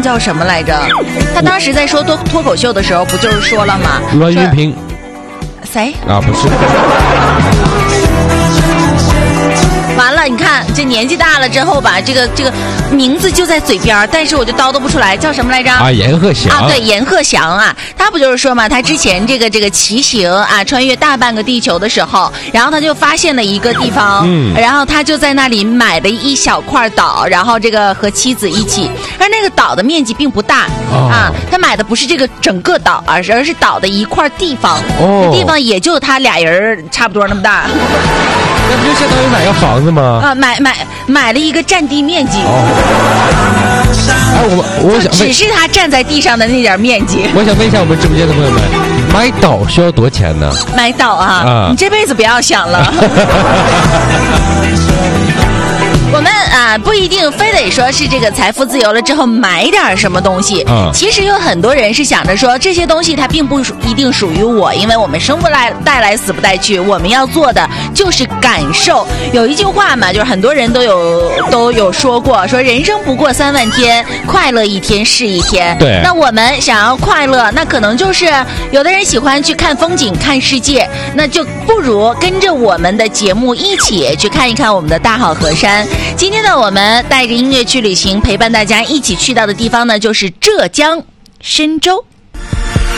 叫什么来着？他当时在说脱口秀的时候，不就是说了吗？ 栾云平。 谁啊？不是。 完了，你看这年纪大了之后吧，这个名字就在嘴边，但是我就叨叨不出来，叫什么来着？ 啊，阎鹤祥啊，对，阎鹤祥啊，他不就是说嘛，他之前这个骑行啊，穿越大半个地球的时候，然后他就发现了一个地方，然后他就在那里买了一小块岛，然后这个和妻子一起，而那个岛的面积并不大、啊，他买的不是这个整个岛，而是岛的一块地方，那地方也就他俩人差不多那么大。 那不就相当于买个房子吗？ 啊，买了一个占地面积。 哎，我想只是他站在地上的那点面积。 我想问一下我们直播间的朋友们，买岛需要多钱呢？ 买岛啊，你这辈子不要想了。我们啊，不一定非得说是这个财富自由了之后买点什么东西。其实有很多人是想着说，这些东西它并不一定属于我，因为我们生不带来死不带去，我们要做的就是感受。有一句话嘛，就是很多人都有说过，说人生不过3万天，快乐一天是一天。 对。 那我们想要快乐，那可能就是有的人喜欢去看风景、看世界，那就不如跟着我们的节目一起去看一看我们的大好河山。今天呢，我们带着音乐去旅行，陪伴大家一起去到的地方呢，就是浙江深州。